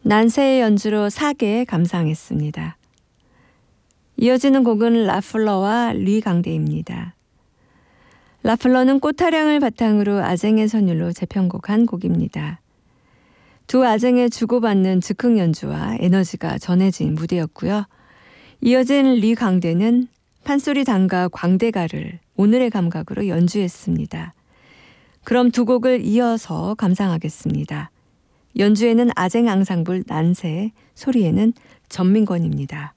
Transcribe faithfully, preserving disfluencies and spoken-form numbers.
난세의 연주로 사계 감상했습니다. 이어지는 곡은 라플러와 류강대입니다. 라플러는 꽃타령을 바탕으로 아쟁의 선율로 재편곡한 곡입니다. 두 아쟁의 주고받는 즉흥 연주와 에너지가 전해진 무대였고요. 이어진 류강대는 판소리 단가 광대가를 오늘의 감각으로 연주했습니다. 그럼 두 곡을 이어서 감상하겠습니다. 연주에는 아쟁 앙상블 난세, 소리에는 전민권입니다.